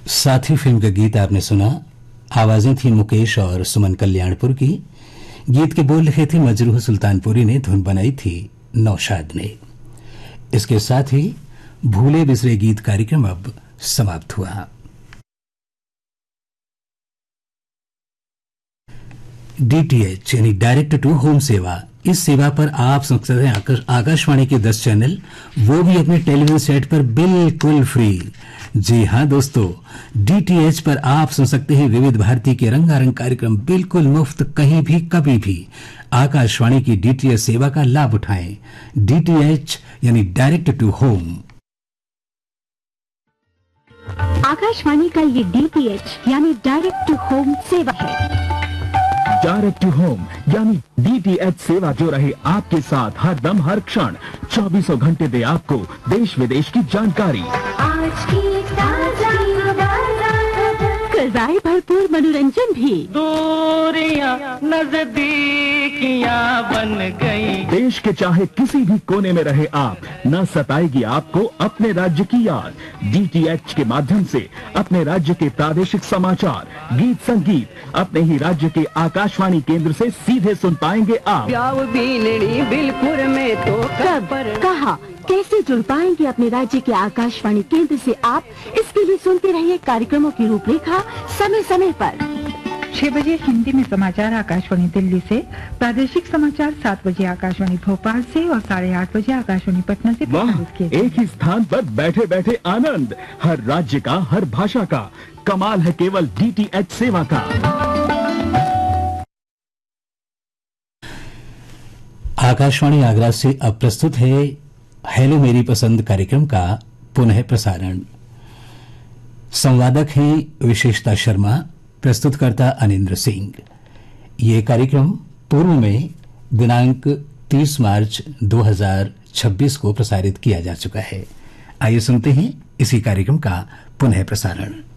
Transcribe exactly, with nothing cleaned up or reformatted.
साथी फिल्म का गीत आपने सुना। आवाजें थी मुकेश और सुमन कल्याणपुर की। गीत के बोल लिखे थे मजरूह सुल्तानपुरी ने, धुन बनाई थी नौशाद ने। इसके साथ ही भूले बिसरे गीत कार्यक्रम अब समाप्त हुआ। डीटीएच यानी डायरेक्ट टू होम सेवा, इस सेवा पर आप सुन सकते हैं आकाशवाणी के दस चैनल, वो भी अपने टेलीविजन सेट पर बिल्कुल फ्री। जी हां दोस्तों, डीटीएच पर आप सुन सकते हैं विविध भारती के रंगारंग कार्यक्रम बिल्कुल मुफ्त, कहीं भी कभी भी। आकाशवाणी की डीटीएच सेवा का लाभ उठाएं। डीटीएच यानी डायरेक्ट टू होम। आकाशवाणी का ये डीटीएच यानी डायरेक्ट टू होम सेवा है। डायरेक्ट टू होम यानी डीटीएच सेवा जो रहे आपके साथ हर दम हर क्षण, चौबीसों घंटे दे आपको देश विदेश की जानकारी। आज की ताजा राय भरपूर मनोरंजन भी। दूरियां नजदीकियां बन गई। देश के चाहे किसी भी कोने में रहे आप, न सताएगी आपको अपने राज्य की याद। डीटीएच के माध्यम से अपने राज्य के प्रादेशिक समाचार, गीत संगीत अपने ही राज्य के आकाशवाणी केंद्र से सीधे सुन पाएंगे आप। बिलपुर में तो कब, कहाँ, कैसे जुड़ पाएंगे अपने राज्य के आकाशवाणी केंद्र से आप? इसके लिए सुनते रहिए कार्यक्रमों की रूपरेखा समय समय पर। छह बजे हिंदी में समाचार आकाशवाणी दिल्ली से, प्रादेशिक समाचार सात बजे आकाशवाणी भोपाल से और साढ़े आठ बजे आकाशवाणी पटना से प्रसारित किए। एक ही स्थान पर बैठे बैठे आनंद, हर राज्य का, हर भाषा का। कमाल है केवल डीटीएच सेवा का। आकाशवाणी आगरा से अब प्रस्तुत है हेलो मेरी पसंद कार्यक्रम का पुनः प्रसारण। संवादक हैं विशेषता शर्मा, प्रस्तुतकर्ता अनिंद्र सिंह। ये कार्यक्रम पूर्व में दिनांक तीस मार्च दो हज़ार छब्बीस को प्रसारित किया जा चुका है। आइए सुनते हैं इसी कार्यक्रम का पुनः प्रसारण।